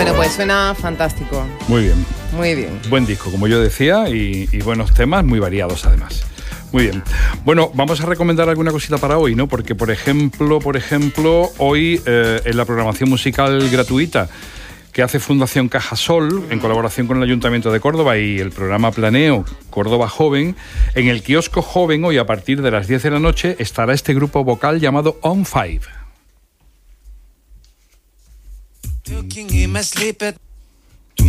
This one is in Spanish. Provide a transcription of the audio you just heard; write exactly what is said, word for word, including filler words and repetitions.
Bueno, pues suena fantástico. Muy bien. Muy bien. Buen disco, como yo decía, y, y buenos temas, muy variados además. Muy bien. Bueno, vamos a recomendar alguna cosita para hoy, ¿no? Porque, por ejemplo, por ejemplo, hoy eh, en la programación musical gratuita que hace Fundación Cajasol, en colaboración con el Ayuntamiento de Córdoba y el programa Planeo Córdoba Joven, en el kiosco Joven, hoy a partir de las diez de la noche, estará este grupo vocal llamado On Five.